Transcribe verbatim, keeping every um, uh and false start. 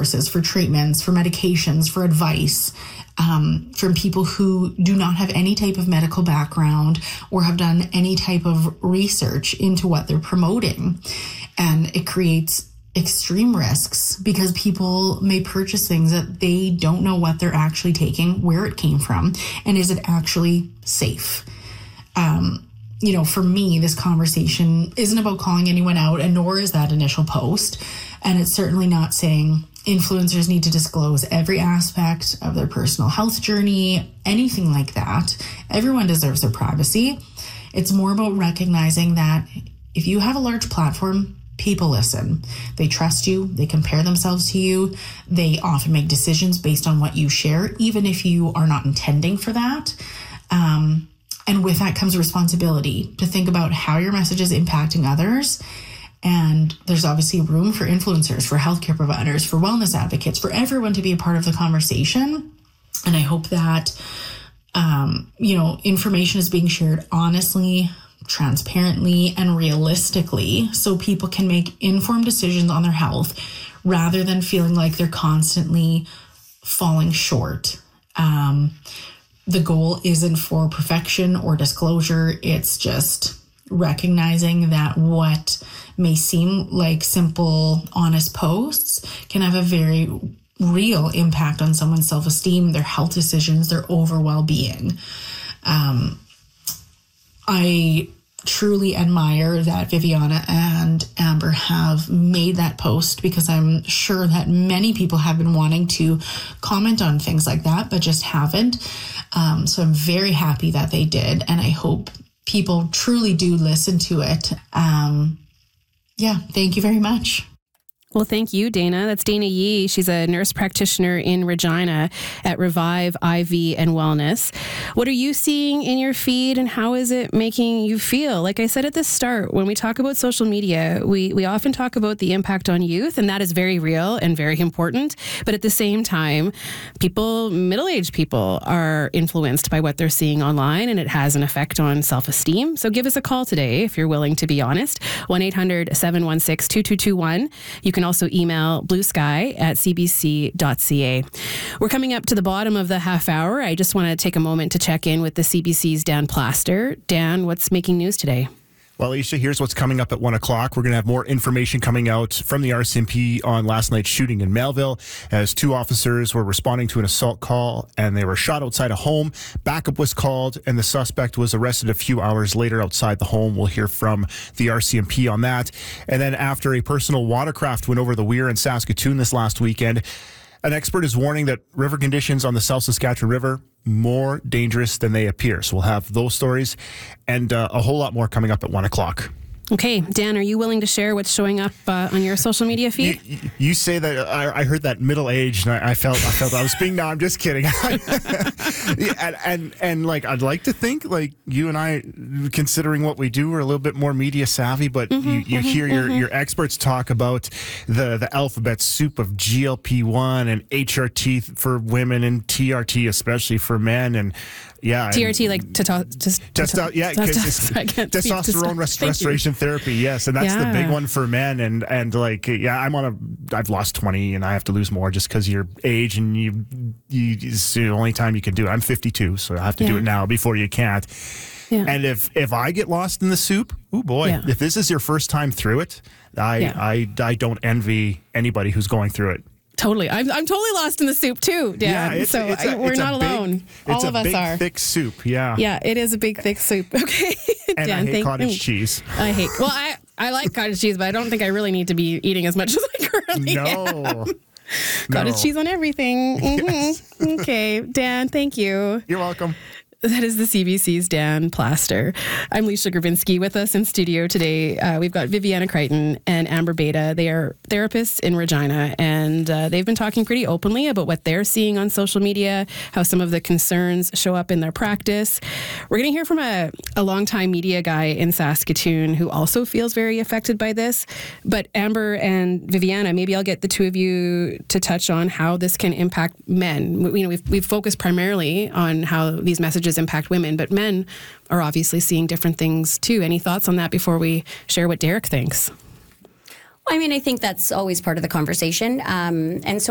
resources, for treatments, for medications, for advice, um, from people who do not have any type of medical background or have done any type of research into what they're promoting. And it creates extreme risks because people may purchase things that they don't know what they're actually taking, where it came from, and is it actually safe? Um, you know, for me, this conversation isn't about calling anyone out, and nor is that initial post. And it's certainly not saying influencers need to disclose every aspect of their personal health journey, anything like that. Everyone deserves their privacy. It's more about recognizing that if you have a large platform, people listen. They trust you. They compare themselves to you. They often make decisions based on what you share, even if you are not intending for that. Um, and with that comes responsibility to think about how your message is impacting others. And there's obviously room for influencers, for healthcare providers, for wellness advocates, for everyone to be a part of the conversation. And I hope that, um, you know, information is being shared honestly, transparently, and realistically so people can make informed decisions on their health rather than feeling like they're constantly falling short. Um, the goal isn't for perfection or disclosure. It's just recognizing that what may seem like simple, honest posts can have a very real impact on someone's self-esteem, their health decisions, their overall well-being. Um, I truly admire that Viviana and Amber have made that post because I'm sure that many people have been wanting to comment on things like that, but just haven't. Um, so I'm very happy that they did, and I hope people truly do listen to it. Um, yeah, thank you very much. Well, thank you, Dana. That's Dana Yee. She's a nurse practitioner in Regina at Revive I V and Wellness. What are you seeing in your feed, and how is it making you feel? Like I said at the start, when we talk about social media, we, we often talk about the impact on youth, and that is very real and very important. But at the same time, people, middle-aged people, are influenced by what they're seeing online, and it has an effect on self-esteem. So give us a call today if you're willing to be honest. one eight hundred seven one six two two two one. You can also email bluesky at c b c dot c a. We're coming up to the bottom of the half hour. I just want to take a moment to check in with the C B C's Dan Plaster. Dan, what's making news today? Well, Aisha, here's what's coming up at one o'clock. We're going to have more information coming out from the R C M P on last night's shooting in Melville, as two officers were responding to an assault call and they were shot outside a home. Backup was called and the suspect was arrested a few hours later outside the home. We'll hear from the R C M P on that. And then after a personal watercraft went over the Weir in Saskatoon this last weekend, an expert is warning that river conditions on the South Saskatchewan River more dangerous than they appear. So we'll have those stories and uh, a whole lot more coming up at one o'clock. Okay, Dan, are you willing to share what's showing up uh, on your social media feed? You, you say that I, I heard that middle age, and I, I felt I felt I was being. No, I'm just kidding. and, and and like I'd like to think like you and I, considering what we do, are a little bit more media savvy. But mm-hmm, you, you mm-hmm, hear your, mm-hmm. your experts talk about the the alphabet soup of G L P one and H R T for women and T R T especially for men, and yeah, T R T like testo- just testo- yeah, because it's testosterone rest- restoration therapy. Yes, and that's yeah. the big one for men. And and like yeah, I'm on a. I've lost twenty, and I have to lose more just because your age and you. You it's the only time you can do it. I'm fifty-two, so I have to yeah. do it now before you can't. Yeah. And if if I get lost in the soup, oh boy! Yeah. If this is your first time through it, I yeah. I I don't envy anybody who's going through it. Totally. I'm I'm totally lost in the soup too, Dan. Yeah, it's, so it's a, I, we're it's not alone. Big, All of us big, are. Thick soup, yeah. Yeah, it is a big thick soup. Okay. And Dan, I hate thank, cottage cheese. I hate well I, I like cottage cheese, but I don't think I really need to be eating as much as I currently no. am. Cottage no. cheese on everything. Mm-hmm. Yes. Okay. Dan, thank you. You're welcome. That is the C B C's Dan Plaster. I'm Leisha Gravinsky. With us in studio today, uh, we've got Viviana Crichton and Amber Beta. They are therapists in Regina, and uh, they've been talking pretty openly about what they're seeing on social media, how some of the concerns show up in their practice. We're going to hear from a, a longtime media guy in Saskatoon who also feels very affected by this. But Amber and Viviana, maybe I'll get the two of you to touch on how this can impact men. You know, we've, we've focused primarily on how these messages impact women, but men are obviously seeing different things too. Any thoughts on that before we share what Derek thinks? I mean, I think that's always part of the conversation. Um, and so